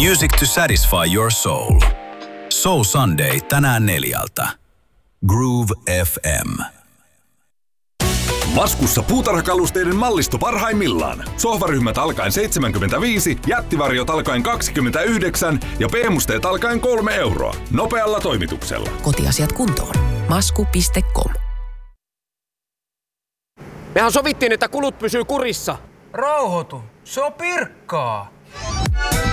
Music to satisfy your soul. Soul Sunday tänään 4. Groove FM. Maskussa puutarhakalusteiden mallisto parhaimmillaan. Sohvaryhmät alkaen 75, jättivarjot alkaen 29 ja p-musteet alkaen 3 euroa. Nopealla toimituksella. Kotiasiat kuntoon. Masku.com. Mehän sovittiin, että kulut pysyy kurissa. Rauhoitu. Se on Pirkkaa.